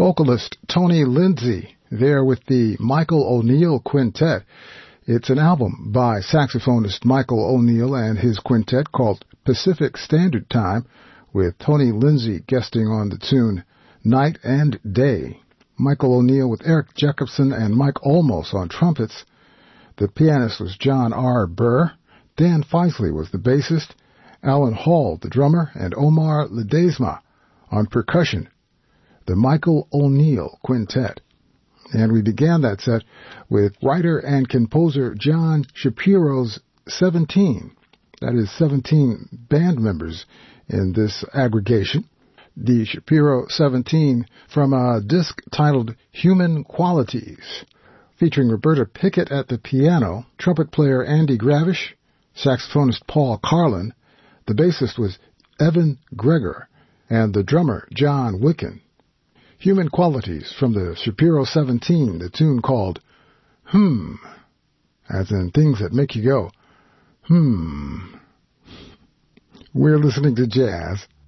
Vocalist Tony Lindsay there with the Michael O'Neill Quintet. It's an album by saxophonist Michael O'Neill and his quintet called Pacific Standard Time, with Tony Lindsay guesting on the tune Night and Day. Michael O'Neill with Eric Jacobson and Mike Olmos on trumpets. The pianist was John R. Burr. Dan Feisley was the bassist. Alan Hall, the drummer, and Omar Ledesma on percussion. The Michael O'Neill Quintet. And we began that set with writer and composer John Shapiro's 17. That is 17 band members in this aggregation. The Shapiro 17 from a disc titled Human Qualities, featuring Roberta Pickett at the piano, trumpet player Andy Gravish, saxophonist Paul Carlin. The bassist was Evan Gregor, and the drummer John Wicken. Human Qualities from the Shapiro 17, the tune called as in things that make you go, We're listening to jazz